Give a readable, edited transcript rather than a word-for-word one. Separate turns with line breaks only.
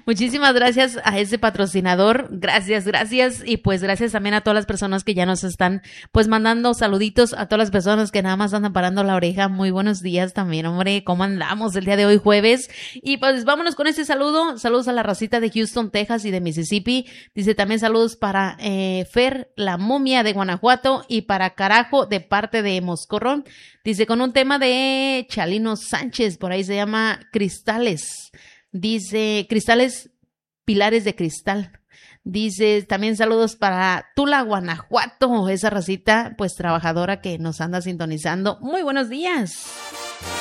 Muchísimas gracias a ese patrocinador, gracias, y pues gracias también a todas las personas que ya nos están pues mandando saluditos, a todas las personas que nada más andan parando la oreja. Muy buenos días también, hombre, ¿cómo andamos el día de hoy jueves? Y pues vámonos con ese saludos a la racita de Houston, Texas y de Mississippi. Dice también saludos para Fer, la momia de Guanajuato, y para Carajo de parte de Moscorrón. Dice con un tema de Chalino Sánchez, por ahí se llama Cristales. Dice Cristales, Pilares de Cristal. Dice también saludos para Tula, Guanajuato, esa racita pues trabajadora que nos anda sintonizando. Muy buenos días.